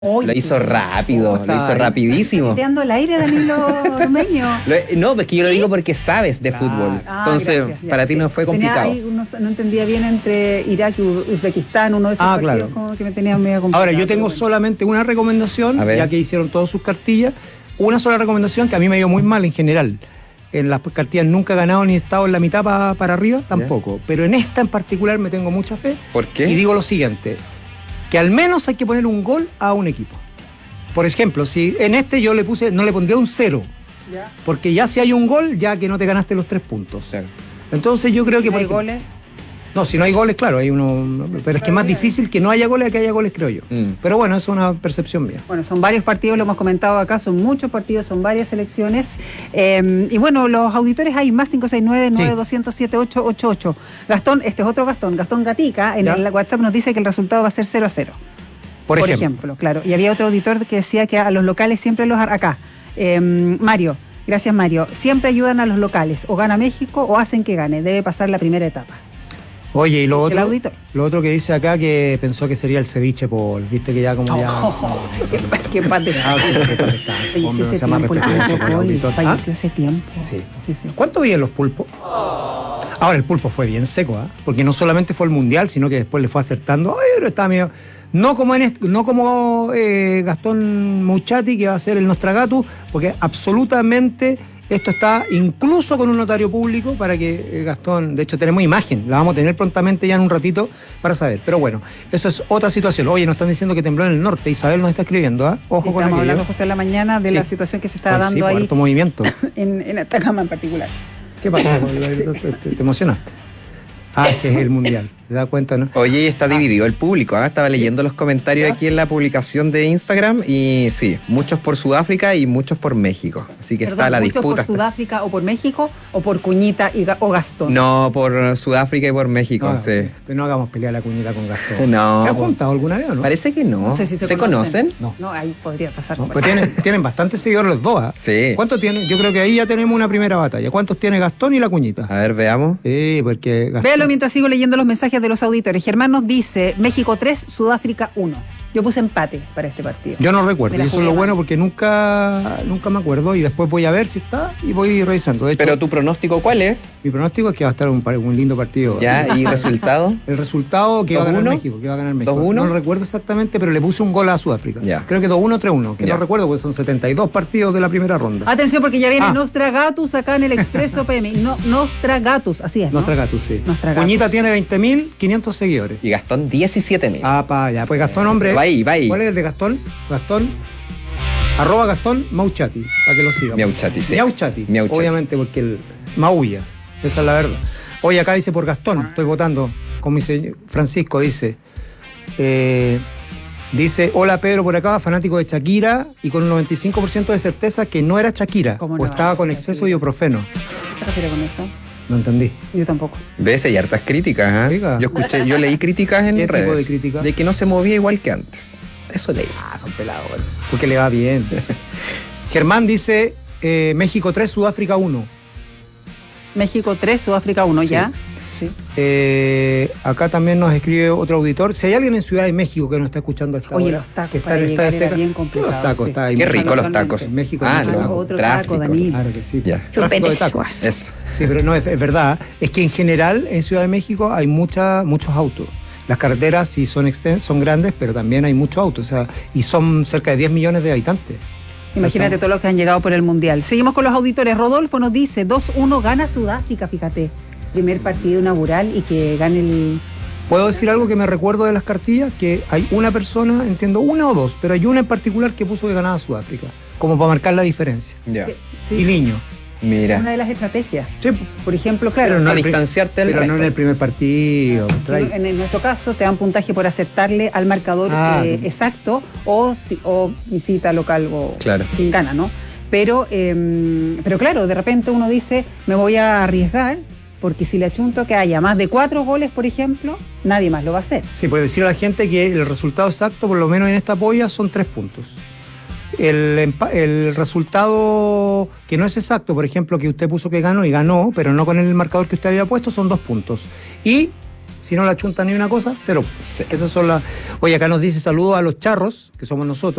Lo hizo rápido, lo hizo rapidísimo. Tirando el aire, Danilo Ormeño. No, es que yo lo digo porque sabes de fútbol. Entonces, gracias, para ti no fue complicado. Ahí no entendía bien entre Irak y Uzbekistán, uno de esos partidos claro. como que me tenía medio complicado. Ahora, yo tengo solamente una recomendación, ya que hicieron todas sus cartillas, una sola recomendación que a mí me dio muy mal en general. En las cartillas nunca he ganado ni he estado en la mitad para arriba, tampoco. Pero en esta en particular me tengo mucha fe. ¿Por qué? Y digo lo siguiente, que al menos hay que poner un gol a un equipo. Por ejemplo, si en este yo no le pondría un 0, porque ya si hay un gol, ya que no te ganaste los 3 puntos. Claro. Entonces yo creo que... ¿No hay goles? No, si no hay goles, claro, hay uno... Pero es que es más difícil que no haya goles a que haya goles, creo yo. Pero bueno, eso es una percepción mía. Bueno, son varios partidos, lo hemos comentado acá, son muchos partidos, son varias selecciones. Y bueno, los auditores hay más 569-9207-888. Gastón, este es otro Gastón Gatica, en el WhatsApp nos dice que el resultado va a ser 0-0. Por ejemplo, claro. Y había otro auditor que decía que a los locales siempre acá. Mario, gracias Mario, siempre ayudan a los locales, o gana México o hacen que gane, debe pasar la primera etapa. Oye, y lo otro que dice acá que pensó que sería el ceviche Paul, viste que ya como Qué pate. Falleció ese tiempo. Sí. ¿Cuánto viven los pulpos? Ahora el pulpo fue bien seco, porque no solamente fue el mundial, sino que después le fue acertando. Ay, pero estaba medio... No como Gastón Mouchati, que va a ser el Nostragatus, porque absolutamente esto está incluso con un notario público para que Gastón, de hecho tenemos imagen, la vamos a tener prontamente ya en un ratito para saber. Pero bueno, eso es otra situación. Oye, nos están diciendo que tembló en el norte, Isabel nos está escribiendo, Ojo con aquello. Estamos hablando justo en la mañana de la situación que se está dando ahí. Harto movimiento. en Atacama en particular. ¿Qué pasó? ¿Te emocionaste? Es que es el mundial, ¿se da cuenta, no? Oye, está dividido el público, Estaba leyendo los comentarios aquí en la publicación de Instagram y sí, muchos por Sudáfrica y muchos por México. Así que está la disputa. ¿Muchos por Sudáfrica o por México o por Cuñita o Gastón? No, por Sudáfrica y por México, sí. Pero no hagamos pelea la Cuñita con Gastón. No. ¿Se han juntado alguna vez o no? Parece que no. No sé si ¿Se conocen? No, ahí podría pasar. No, pues tienen bastantes seguidores los dos, Sí. ¿Cuántos tienen? Yo creo que ahí ya tenemos una primera batalla. ¿Cuántos tiene Gastón y la Cuñita? A ver, veamos. Sí, porque Gastón... Véalo mientras sigo leyendo los mensajes de los auditores. Germán nos dice México 3, Sudáfrica 1. Yo puse empate para este partido. Yo no recuerdo, y eso es lo bueno porque nunca me acuerdo y después voy a ver si está y voy revisando. De hecho, ¿pero tu pronóstico cuál es? Mi pronóstico es que va a estar un lindo partido. ¿Ya? ¿Y resultado? El resultado que va a ganar México. ¿2-1? No lo recuerdo exactamente, pero le puse un gol a Sudáfrica. Ya. Creo que 2-1, 3-1, que no recuerdo porque son 72 partidos de la primera ronda. Atención porque ya viene Nostragatus acá en el Expreso PM. Nostragatus, así es, ¿no? Nostragatus, sí. Nostragatus. Puñita tiene 20.500 seguidores. Y Gastón 17.000. Ya, pues Gastón, hombre. Va ahí. ¿Cuál es el de Gastón? @Gastón Mouchati, para que lo sigan. Mouchati, sí. Mouchati, obviamente, porque él maulla, esa es la verdad. Oye, acá dice por Gastón, estoy votando con mi señor Francisco, dice, hola Pedro por acá, fanático de Shakira y con un 95% de certeza que no era Shakira, o estaba con exceso de ibuprofeno. ¿Qué se refiere con eso? No entendí. Yo tampoco. ¿Ves? Hay hartas críticas, Yo leí críticas en redes. ¿Qué tipo de críticas? De que no se movía igual que antes. Eso leí. Son pelados, bueno. Porque le va bien. Germán dice México 3, Sudáfrica 1. México 3, Sudáfrica 1, ¿ya? Sí. Acá también nos escribe otro auditor. Si hay alguien en Ciudad de México que nos está escuchando esta hora. Oye, los tacos para llegar era bien complicado. Los tacos, sí. Qué rico los tacos. En México otro taco, Danilo. Claro que sí. Ya. Tráfico de tacos. Eso. Sí, pero no, es verdad. Es que en general en Ciudad de México hay muchos autos. Las carreteras sí son grandes, pero también hay muchos autos. O sea, y son cerca de 10 millones de habitantes. Imagínate todos los que han llegado por el Mundial. Seguimos con los auditores. Rodolfo nos dice 2-1 gana Sudáfrica, fíjate. Primer partido inaugural y que gane el... ¿Puedo decir algo que me recuerdo de las cartillas? Que hay una persona, entiendo una o dos, pero hay una en particular que puso que ganaba Sudáfrica, como para marcar la diferencia. Ya. Sí. Y Niño. Mira. Una de las estrategias. Sí. Por ejemplo, claro. Pero no distanciarte del resto. Pero no en el primer partido. En nuestro caso te dan puntaje por acertarle al marcador exacto o visita local o quien gana, ¿no? Pero claro, de repente uno dice, me voy a arriesgar porque si le achunto que haya más de 4 goles, por ejemplo, nadie más lo va a hacer. Sí, por decir a la gente que el resultado exacto, por lo menos en esta polla, son 3 puntos. El resultado que no es exacto, por ejemplo, que usted puso que ganó y ganó, pero no con el marcador que usted había puesto, son 2 puntos. Y Si no la chunta ni una cosa, 0. Sí. Esas son las. Oye, acá nos dice saludos a los charros, que somos nosotros.